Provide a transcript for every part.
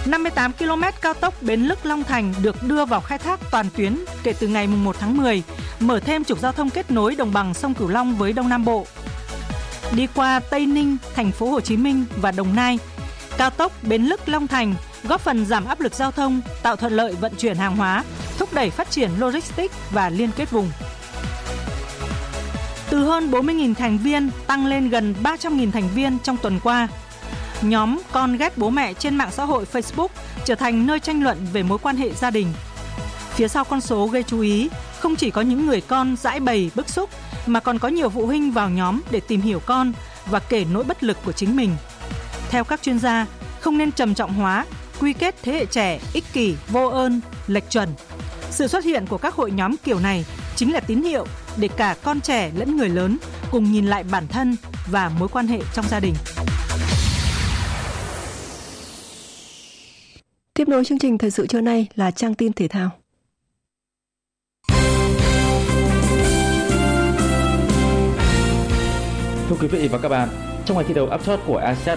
58 km cao tốc Bến Lức - Long Thành được đưa vào khai thác toàn tuyến kể từ ngày 1 tháng 10, mở thêm trục giao thông kết nối đồng bằng sông Cửu Long với Đông Nam Bộ. Đi qua Tây Ninh, thành phố Hồ Chí Minh và Đồng Nai, cao tốc Bến Lức - Long Thành góp phần giảm áp lực giao thông, tạo thuận lợi vận chuyển hàng hóa, thúc đẩy phát triển logistics và liên kết vùng. Từ hơn 40.000 thành viên tăng lên gần 300.000 thành viên trong tuần qua. Nhóm con ghét bố mẹ trên mạng xã hội Facebook trở thành nơi tranh luận về mối quan hệ gia đình. Phía sau con số gây chú ý, không chỉ có những người con giãi bày bức xúc, mà còn có nhiều phụ huynh vào nhóm để tìm hiểu con và kể nỗi bất lực của chính mình. Theo các chuyên gia, không nên trầm trọng hóa, quy kết thế hệ trẻ ích kỷ, vô ơn, lệch chuẩn. Sự xuất hiện của các hội nhóm kiểu này chính là tín hiệu để cả con trẻ lẫn người lớn cùng nhìn lại bản thân và mối quan hệ trong gia đình. Tiếp nối chương trình thời sự trưa nay là trang tin thể thao. Thưa quý vị và các bạn, trong ngày thi đấu áp chót của ASEAN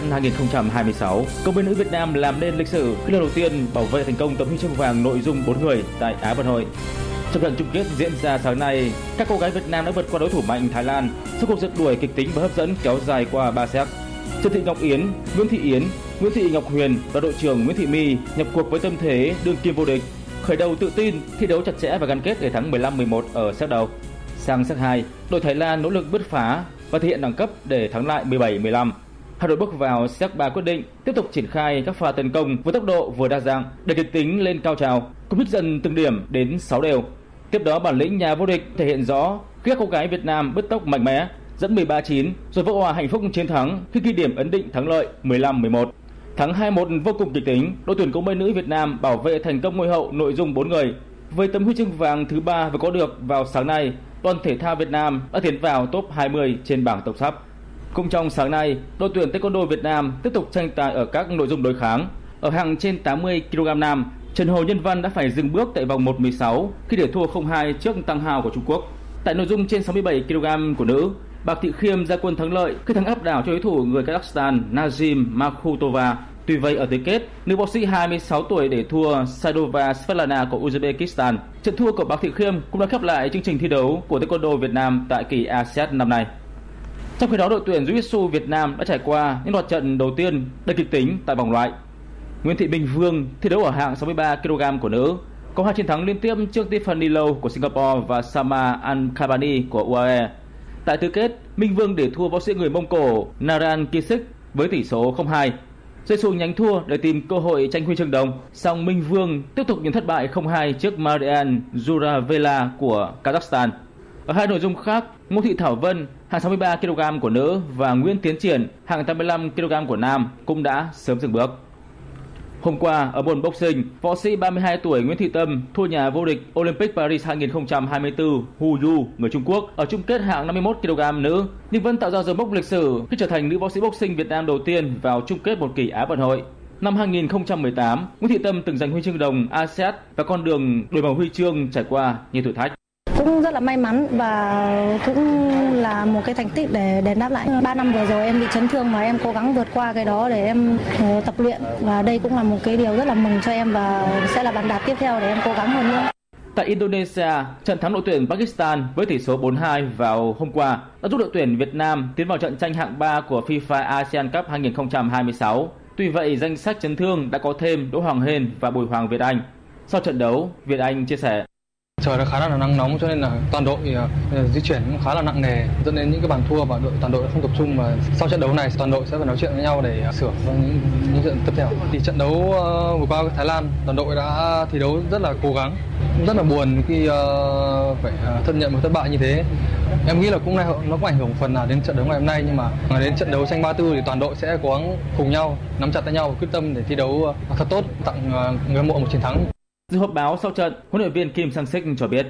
2026, cầu thủ nữ Việt Nam làm nên lịch sử khi lần đầu tiên bảo vệ thành công tấm huy chương vàng nội dung 4 người tại Á vận hội. Trong trận chung kết diễn ra sáng nay, các cô gái Việt Nam đã vượt qua đối thủ mạnh Thái Lan sau cuộc rượt đuổi kịch tính và hấp dẫn kéo dài qua 3 set. Trần Thị Ngọc Yến, Nguyễn Thị Yến, Nguyễn Thị Ngọc Huyền và đội trưởng Nguyễn Thị My nhập cuộc với tâm thế đương kim vô địch, khởi đầu tự tin, thi đấu chặt chẽ và gắn kết để thắng 15-11 ở set đầu. Sang set 2, đội Thái Lan nỗ lực bứt phá và thể hiện đẳng cấp để thắng lại 17-15. Hai đội bước vào set 3 quyết định tiếp tục triển khai các pha tấn công với tốc độ vừa đa dạng để kịch tính lên cao trào, cùng nhích dần từng điểm đến 6 đều. Tiếp đó bản lĩnh nhà vô địch thể hiện rõ khi các cô gái Việt Nam bứt tốc mạnh mẽ, dẫn 13-9 rồi vỡ hòa hạnh phúc chiến thắng khi ghi điểm ấn định thắng lợi 15-11. Thắng 2-1 vô cùng kịch tính, đội tuyển cầu mây nữ Việt Nam bảo vệ thành công ngôi hậu nội dung 4 người. Với tấm huy chương vàng thứ 3 vừa có được vào sáng nay, đoàn thể thao Việt Nam đã tiến vào top 20 trên bảng tổng sắp. Cũng trong sáng nay, đội tuyển Taekwondo Việt Nam tiếp tục tranh tài ở các nội dung đối kháng. Ở hạng trên 80 kg nam, Trần Hồ Nhân Văn đã phải dừng bước tại vòng 1/16 khi để thua 0-2 trước Tăng Hào của Trung Quốc. Tại nội dung trên 67 kg của nữ, Bạc Thị Khiêm ra quân thắng lợi khi thắng áp đảo cho đối thủ người Kazakhstan Nazim Makhutova. Tuy vậy ở tứ kết, nữ võ sĩ 26 tuổi để thua Saidova Svetlana của Uzbekistan. Trận thua của Bạc Thị Khiêm cũng đã khép lại chương trình thi đấu của Taekwondo Việt Nam tại kỳ ASEAN năm nay. Trong khi đó, đội tuyển Jiu-Jitsu Việt Nam đã trải qua những loạt trận đầu tiên đầy kịch tính tại vòng loại. Nguyễn Thị Bình Phương thi đấu ở hạng 63 kg của nữ, có 2 chiến thắng liên tiếp trước Tiffany Low của Singapore và Sama Al-Khabani của UAE. Tại tứ kết, Minh Vương để thua võ sĩ người Mông Cổ Naran Kisik với tỷ số 0-2. Rơi xuống nhánh thua để tìm cơ hội tranh huy chương đồng, song Minh Vương tiếp tục nhận thất bại 0-2 trước Marian Juravela của Kazakhstan. Ở hai nội dung khác, Ngô Thị Thảo Vân hạng 63 kg của nữ và Nguyễn Tiến Triển hạng 85 kg của nam cũng đã sớm dừng bước. Hôm qua ở môn boxing, võ sĩ 32 tuổi Nguyễn Thị Tâm thua nhà vô địch Olympic Paris 2024 Hu Yu người Trung Quốc ở chung kết hạng 51 kg nữ, nhưng vẫn tạo ra dấu mốc lịch sử khi trở thành nữ võ sĩ boxing Việt Nam đầu tiên vào chung kết một kỳ Á vận hội. Năm 2018, Nguyễn Thị Tâm từng giành huy chương đồng ASEAN và con đường đổi màu huy chương trải qua nhiều thử thách. Cũng rất là may mắn và cũng là một cái thành tích để đền đáp lại. 3 năm vừa rồi em bị chấn thương mà em cố gắng vượt qua cái đó để em tập luyện, và đây cũng là một cái điều rất là mừng cho em và sẽ là bàn đạp tiếp theo để em cố gắng hơn nữa. Tại Indonesia, trận thắng đội tuyển Pakistan với tỷ số 4-2 vào hôm qua đã giúp đội tuyển Việt Nam tiến vào trận tranh hạng 3 của FIFA ASEAN Cup 2026. Tuy vậy, danh sách chấn thương đã có thêm Đỗ Hoàng Hên và Bùi Hoàng Việt Anh. Sau trận đấu, Việt Anh chia sẻ: Trời nó khá là nắng nóng cho nên là toàn đội di chuyển cũng khá là nặng nề, dẫn đến những cái bàn thua và toàn đội không tập trung, và sau trận đấu này toàn đội sẽ phải nói chuyện với nhau để sửa những trận tiếp theo. Thì trận đấu vừa qua với Thái Lan, toàn đội đã thi đấu rất là cố gắng, rất là buồn khi phải chấp nhận một thất bại như thế. Em nghĩ là nó cũng ảnh hưởng phần nào đến trận đấu ngày hôm nay, nhưng mà đến trận đấu tranh 34 thì toàn đội sẽ cố gắng cùng nhau nắm chặt tay nhau và quyết tâm để thi đấu thật tốt, tặng người hâm mộ một chiến thắng. Dự họp báo sau trận, huấn luyện viên Kim Sang-sik cho biết: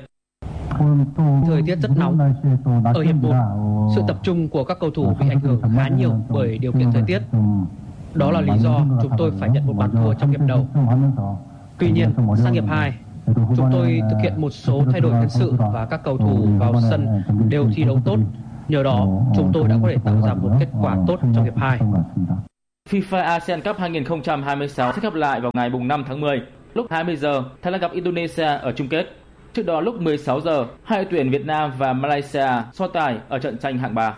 Thời tiết rất nóng. Ở hiệp 1, sự tập trung của các cầu thủ bị ảnh hưởng khá nhiều bởi điều kiện thời tiết. Đó là lý do chúng tôi phải nhận một bàn thua trong hiệp đầu. Tuy nhiên, sang hiệp 2, chúng tôi thực hiện một số thay đổi nhân sự và các cầu thủ vào sân đều thi đấu tốt. Nhờ đó, chúng tôi đã có thể tạo ra một kết quả tốt trong hiệp 2. FIFA ASEAN Cup 2026 sẽ khép lại vào ngày 5 tháng 10. Lúc 20 giờ, Thái Lan gặp Indonesia ở chung kết. Trước đó lúc 16 giờ, hai đội tuyển Việt Nam và Malaysia so tài ở trận tranh hạng 3.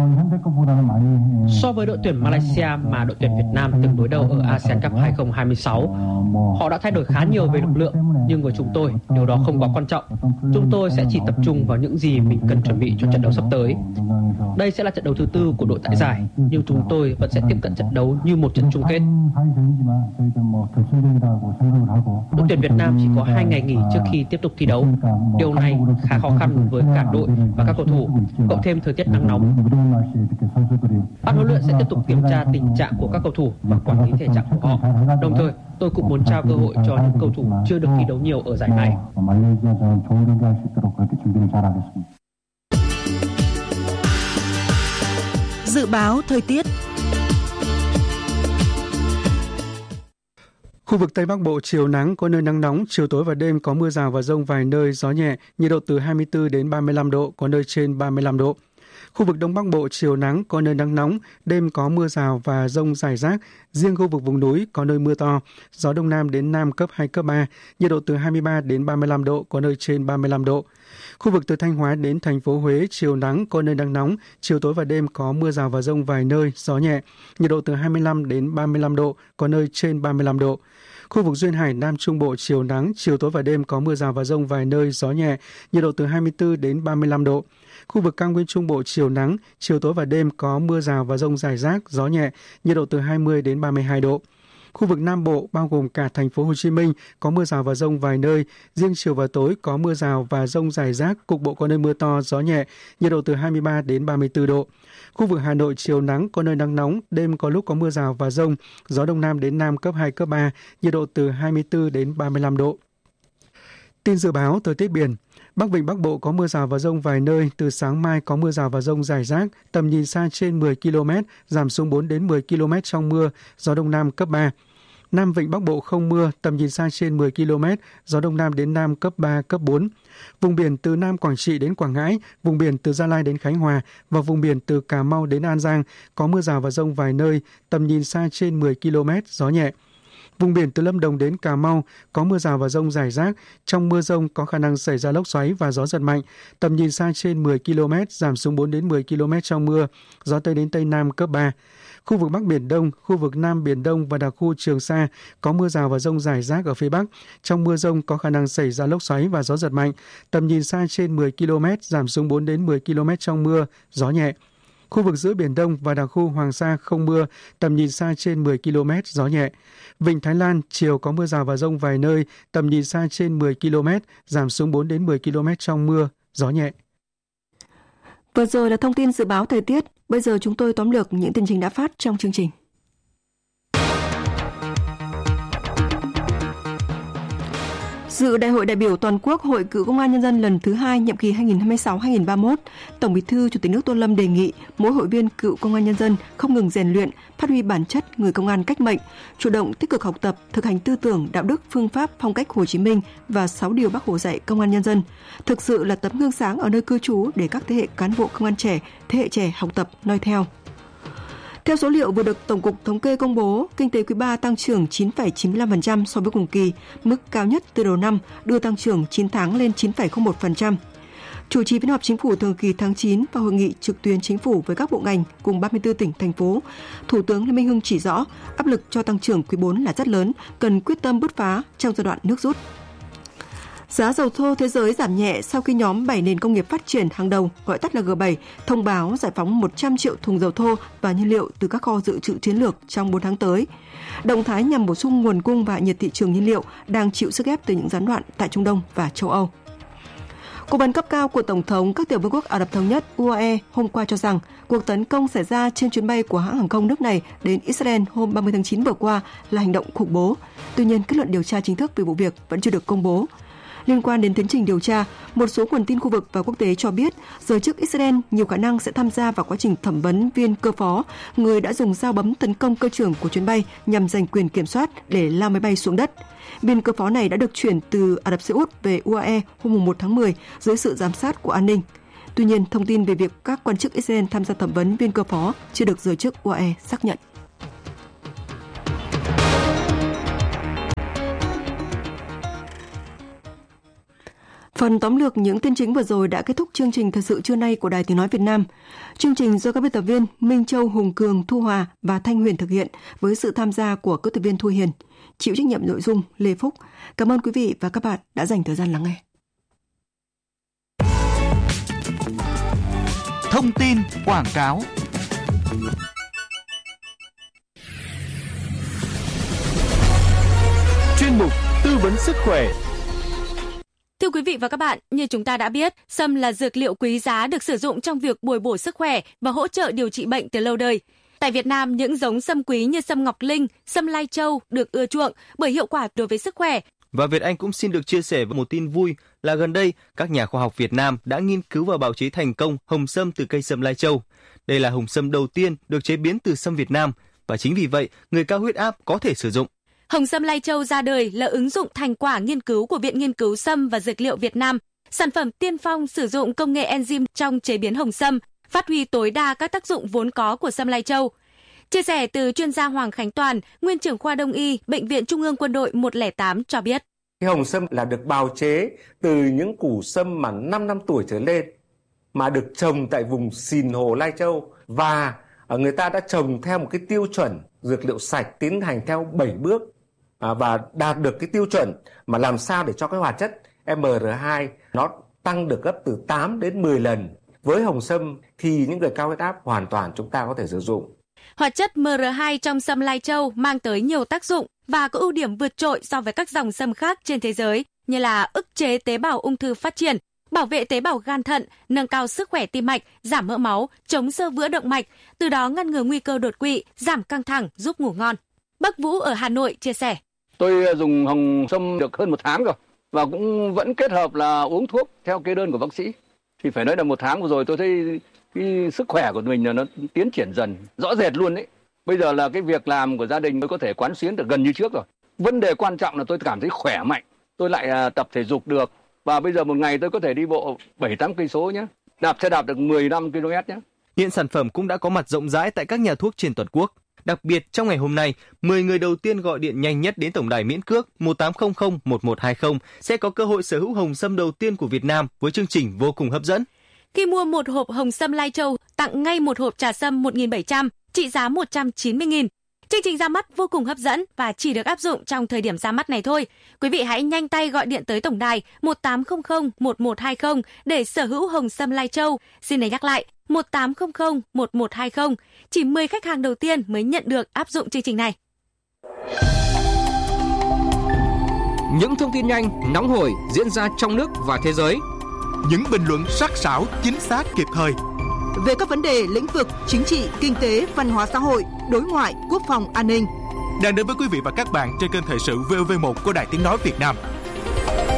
So với đội tuyển Malaysia mà đội tuyển Việt Nam từng đối đầu ở ASEAN Cup 2026, họ đã thay đổi khá nhiều về lực lượng, nhưng với chúng tôi, điều đó không quá quan trọng. Chúng tôi sẽ chỉ tập trung vào những gì mình cần chuẩn bị cho trận đấu sắp tới. Đây sẽ là trận đấu thứ 4 của đội tại giải, nhưng chúng tôi vẫn sẽ tiếp cận trận đấu như một trận chung kết. Đội tuyển Việt Nam chỉ có 2 ngày nghỉ trước khi tiếp tục thi đấu. Điều này khá khó khăn với cả đội và các cầu thủ, cộng thêm thời tiết nắng nóng. Ban huấn luyện sẽ tiếp tục kiểm tra tình trạng của các cầu thủ và quản lý thể trạng của họ. Đồng thời, tôi cũng muốn trao cơ hội cho những cầu thủ chưa được thi đấu nhiều ở giải này. Dự báo thời tiết. Khu vực Tây Bắc Bộ chiều nắng, có nơi nắng nóng, chiều tối và đêm có mưa rào và dông vài nơi, gió nhẹ, nhiệt độ từ 24 đến 35 độ, có nơi trên 35 độ. Khu vực Đông Bắc Bộ chiều nắng, có nơi nắng nóng, đêm có mưa rào và dông rải rác, riêng khu vực vùng núi có nơi mưa to, gió Đông Nam đến Nam cấp 2, cấp 3, nhiệt độ từ 23 đến 35 độ, có nơi trên 35 độ. Khu vực từ Thanh Hóa đến thành phố Huế chiều nắng, có nơi nắng nóng, chiều tối và đêm có mưa rào và dông vài nơi, gió nhẹ, nhiệt độ từ 25 đến 35 độ, có nơi trên 35 độ. Khu vực Duyên Hải Nam Trung Bộ chiều nắng, chiều tối và đêm có mưa rào và dông vài nơi, gió nhẹ, nhiệt độ từ 24 đến 35 độ. Khu vực Cao Nguyên Trung Bộ chiều nắng, chiều tối và đêm có mưa rào và dông rải rác, gió nhẹ, nhiệt độ từ 20 đến 32 độ. Khu vực Nam Bộ bao gồm cả thành phố Hồ Chí Minh có mưa rào và dông vài nơi, riêng chiều và tối có mưa rào và dông rải rác, cục bộ có nơi mưa to, gió nhẹ, nhiệt độ từ 23 đến 34 độ. Khu vực Hà Nội chiều nắng, có nơi nắng nóng, đêm có lúc có mưa rào và dông, gió Đông Nam đến Nam cấp 2, cấp 3, nhiệt độ từ 24 đến 35 độ. Tin dự báo thời tiết biển. Bắc Vịnh Bắc Bộ có mưa rào và dông vài nơi, từ sáng mai có mưa rào và dông rải rác, tầm nhìn xa trên 10 km, giảm xuống 4 đến 10 km trong mưa, gió Đông Nam cấp 3. Nam Vịnh Bắc Bộ không mưa, tầm nhìn xa trên 10 km, gió Đông Nam đến Nam cấp 3, cấp 4. Vùng biển từ Nam Quảng Trị đến Quảng Ngãi, vùng biển từ Gia Lai đến Khánh Hòa và vùng biển từ Cà Mau đến An Giang có mưa rào và dông vài nơi, tầm nhìn xa trên 10 km, gió nhẹ. Vùng biển từ Lâm Đồng đến Cà Mau có mưa rào và dông rải rác, trong mưa dông có khả năng xảy ra lốc xoáy và gió giật mạnh, tầm nhìn xa trên 10 km, giảm xuống 4 đến 10 km trong mưa, gió Tây đến Tây Nam cấp 3. Khu vực Bắc Biển Đông, khu vực Nam Biển Đông và đặc khu Trường Sa có mưa rào và dông rải rác ở phía Bắc. Trong mưa dông có khả năng xảy ra lốc xoáy và gió giật mạnh, tầm nhìn xa trên 10 km, giảm xuống 4 đến 10 km trong mưa, gió nhẹ. Khu vực giữa Biển Đông và đặc khu Hoàng Sa không mưa, tầm nhìn xa trên 10 km, gió nhẹ. Vịnh Thái Lan, chiều có mưa rào và dông vài nơi, tầm nhìn xa trên 10 km, giảm xuống 4 đến 10 km trong mưa, gió nhẹ. Vừa rồi là thông tin dự báo thời tiết. Bây giờ chúng tôi tóm lược những tin chính đã phát trong chương trình. Dự Đại hội đại biểu toàn quốc Hội Cựu Công an Nhân dân lần thứ 2 nhiệm kỳ 2026-2031, Tổng Bí thư Chủ tịch nước Tô Lâm đề nghị mỗi hội viên cựu công an nhân dân không ngừng rèn luyện, phát huy bản chất người công an cách mệnh, chủ động tích cực học tập, thực hành tư tưởng, đạo đức, phương pháp, phong cách Hồ Chí Minh và 6 điều Bác Hồ dạy công an nhân dân, thực sự là tấm gương sáng ở nơi cư trú để các thế hệ cán bộ công an trẻ, thế hệ trẻ học tập, noi theo. Theo số liệu vừa được Tổng cục Thống kê công bố, kinh tế quý 3 tăng trưởng 9,95% so với cùng kỳ, mức cao nhất từ đầu năm, đưa tăng trưởng 9 tháng lên 9,01%. Chủ trì phiên họp Chính phủ thường kỳ tháng 9 và hội nghị trực tuyến Chính phủ với các bộ ngành cùng 34 tỉnh, thành phố, Thủ tướng Lê Minh Hưng chỉ rõ áp lực cho tăng trưởng quý 4 là rất lớn, cần quyết tâm bứt phá trong giai đoạn nước rút. Giá dầu thô thế giới giảm nhẹ sau khi nhóm 7 nền công nghiệp phát triển hàng đầu, gọi tắt là G7, thông báo giải phóng 100 triệu thùng dầu thô và nhiên liệu từ các kho dự trữ chiến lược trong 4 tháng tới. Động thái nhằm bổ sung nguồn cung và hạ nhiệt thị trường nhiên liệu đang chịu sức ép từ những gián đoạn tại Trung Đông và châu Âu. Cố vấn cấp cao của Tổng thống các tiểu vương quốc Ả Rập Thống Nhất UAE hôm qua cho rằng cuộc tấn công xảy ra trên chuyến bay của hãng hàng không nước này đến Israel hôm 30 tháng 9 vừa qua là hành động khủng bố. Tuy nhiên, kết luận điều tra chính thức về vụ việc vẫn chưa được công bố. Liên quan đến tiến trình điều tra, một số nguồn tin khu vực và quốc tế cho biết giới chức Israel nhiều khả năng sẽ tham gia vào quá trình thẩm vấn viên cơ phó, người đã dùng dao bấm tấn công cơ trưởng của chuyến bay nhằm giành quyền kiểm soát để lao máy bay xuống đất. Viên cơ phó này đã được chuyển từ Ả Rập Xê Út về UAE hôm 1 tháng 10 dưới sự giám sát của an ninh. Tuy nhiên, thông tin về việc các quan chức Israel tham gia thẩm vấn viên cơ phó chưa được giới chức UAE xác nhận. Phần tóm lược những tin chính vừa rồi đã kết thúc chương trình Thời sự trưa nay của Đài Tiếng nói Việt Nam. Chương trình do các biên tập viên Minh Châu, Hùng Cường, Thu Hòa và Thanh Huyền thực hiện với sự tham gia của kỹ thuật viên Thu Hiền, chịu trách nhiệm nội dung Lê Phúc. Cảm ơn quý vị và các bạn đã dành thời gian lắng nghe. Thông tin quảng cáo. Chuyên mục tư vấn sức khỏe. Thưa quý vị và các bạn, như chúng ta đã biết, sâm là dược liệu quý giá được sử dụng trong việc bồi bổ sức khỏe và hỗ trợ điều trị bệnh từ lâu đời. Tại Việt Nam, những giống sâm quý như sâm Ngọc Linh, sâm Lai Châu được ưa chuộng bởi hiệu quả đối với sức khỏe. Và Việt Anh cũng xin được chia sẻ một tin vui là gần đây, các nhà khoa học Việt Nam đã nghiên cứu và bào chế thành công hồng sâm từ cây sâm Lai Châu. Đây là hồng sâm đầu tiên được chế biến từ sâm Việt Nam và chính vì vậy, người cao huyết áp có thể sử dụng. Hồng sâm Lai Châu ra đời là ứng dụng thành quả nghiên cứu của Viện Nghiên cứu Sâm và Dược liệu Việt Nam, sản phẩm tiên phong sử dụng công nghệ enzyme trong chế biến hồng sâm, phát huy tối đa các tác dụng vốn có của sâm Lai Châu. Chia sẻ từ chuyên gia Hoàng Khánh Toàn, nguyên trưởng khoa Đông y, Bệnh viện Trung ương Quân đội 108 cho biết. Cái hồng sâm là được bào chế từ những củ sâm mà 5 năm tuổi trở lên mà được trồng tại vùng Sìn Hồ Lai Châu, và người ta đã trồng theo một cái tiêu chuẩn dược liệu sạch, tiến hành theo 7 bước và đạt được cái tiêu chuẩn mà làm sao để cho cái hoạt chất MR2 nó tăng được gấp từ 8 đến 10 lần. Với hồng sâm thì những người cao huyết áp hoàn toàn chúng ta có thể sử dụng. Hoạt chất MR2 trong sâm Lai Châu mang tới nhiều tác dụng và có ưu điểm vượt trội so với các dòng sâm khác trên thế giới, như là ức chế tế bào ung thư phát triển, bảo vệ tế bào gan thận, nâng cao sức khỏe tim mạch, giảm mỡ máu, chống xơ vữa động mạch, từ đó ngăn ngừa nguy cơ đột quỵ, giảm căng thẳng, giúp ngủ ngon. Bác Vũ ở Hà Nội chia sẻ. Tôi dùng hồng sâm được hơn 1 tháng rồi và cũng vẫn kết hợp là uống thuốc theo kê đơn của bác sĩ. Thì phải nói là 1 tháng vừa rồi tôi thấy cái sức khỏe của mình là nó tiến triển dần, rõ rệt luôn đấy. Bây giờ là cái việc làm của gia đình tôi có thể quán xuyến được gần như trước rồi. Vấn đề quan trọng là tôi cảm thấy khỏe mạnh, tôi lại tập thể dục được. Và bây giờ một ngày tôi có thể đi bộ 7-8 cây số nhé, đạp xe đạp được 15 km nhé. Hiện sản phẩm cũng đã có mặt rộng rãi tại các nhà thuốc trên toàn quốc. Đặc biệt trong ngày hôm nay, 10 người đầu tiên gọi điện nhanh nhất đến tổng đài miễn cước 1800 1120 sẽ có cơ hội sở hữu hồng sâm đầu tiên của Việt Nam với chương trình vô cùng hấp dẫn. Khi mua một hộp hồng sâm Lai Châu, tặng ngay một hộp trà sâm 1.700, trị giá 190.000. Chương trình ra mắt vô cùng hấp dẫn và chỉ được áp dụng trong thời điểm ra mắt này thôi. Quý vị hãy nhanh tay gọi điện tới tổng đài 1800 1120 để sở hữu hồng sâm Lai Châu. Xin để nhắc lại, 1800 1120. Chỉ 10 khách hàng đầu tiên mới nhận được áp dụng chương trình này. Những thông tin nhanh, nóng hổi diễn ra trong nước và thế giới. Những bình luận sắc sảo, chính xác, kịp thời về các vấn đề lĩnh vực chính trị, kinh tế, văn hóa xã hội, đối ngoại, quốc phòng, an ninh. Đang đến với quý vị và các bạn trên kênh Thời sự VOV1 của Đài Tiếng nói Việt Nam.